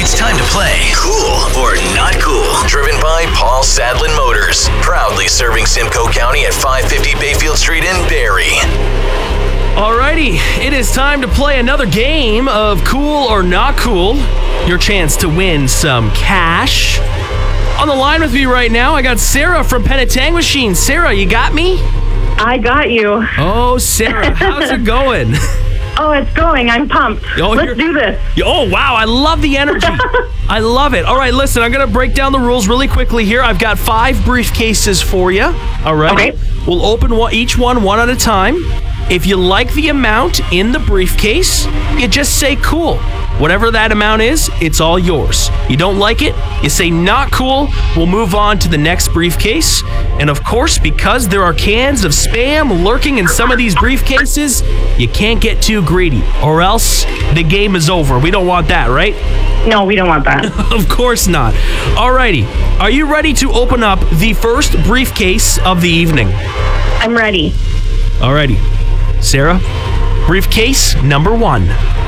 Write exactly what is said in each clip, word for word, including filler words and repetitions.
It's time to play Cool or Not Cool. Driven by Paul Sadlin Motors. Proudly serving Simcoe County at five fifty Bayfield Street in Barrie. Alrighty, it is time to play another game of Cool or Not Cool. Your chance to win some cash. On the line with me right now, I got Sarah from Penetanguishene. Sarah, you got me? I got you. Oh, Sarah, how's it going? Oh, it's going. I'm pumped. Oh, Let's you're- do this. Oh, wow, I love the energy. I love it. All right, listen, I'm going to break down the rules really quickly here. I've got five briefcases for you. All right? Okay. We'll open one, each one one at a time. If you like the amount in the briefcase, you just say cool. Whatever that amount is, it's all yours. You don't like it, you say not cool, we'll move on to the next briefcase. And of course, because there are cans of Spam lurking in some of these briefcases, you can't get too greedy, or else the game is over. We don't want that, right? No, we don't want that. Of course not. Alrighty, are you ready to open up the first briefcase of the evening? I'm ready. Alrighty. Sarah, briefcase number one.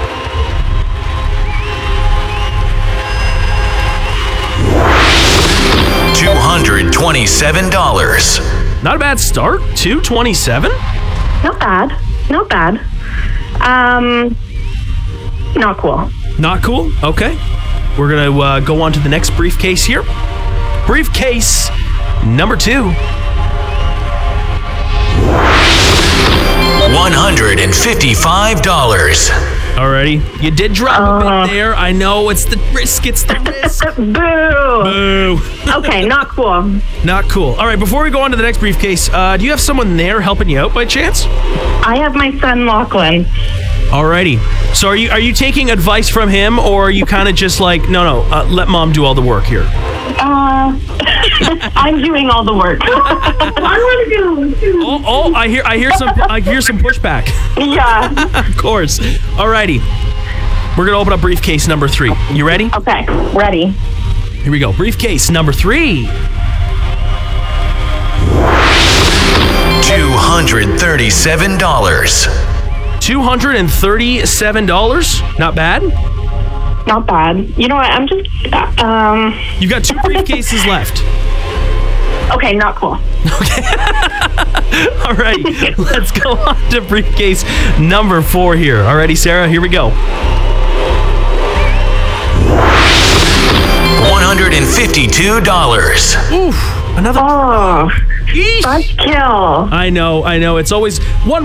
two hundred twenty-seven dollars. Not a bad start. two twenty-seven. Not bad. Not bad. Um, not cool. Not cool. Okay. We're going to uh, go on to the next briefcase here. Briefcase number two. one hundred fifty-five dollars. Alrighty. You did drop a Uh. bit there. I know. It's the risk. It's the risk. Boo. Boo. Okay, not cool. Not cool. All right. Before we go on to the next briefcase, uh, do you have someone there helping you out by chance? I have my son Lachlan. Alrighty. So are you are you taking advice from him, or are you kind of just like, no, no, uh, let mom do all the work here? Uh, I'm doing all the work. I want to go. Oh, oh, I hear, I hear some, I hear some pushback. Yeah. Of course. Alrighty. We're gonna open up briefcase number three. You ready? Okay, ready. Here we go. Briefcase number three. two hundred thirty-seven dollars. Two hundred and thirty-seven dollars. Not bad. Not bad. You know what? I'm just. Uh, um. You've got two briefcases left. Okay, not cool. All right. Let's go on to briefcase number four here. Alrighty, Sarah. Here we go. one hundred fifty-two dollars. Oof. Another. Oh, Eesh. buzzkill. I know. I know. It's always one.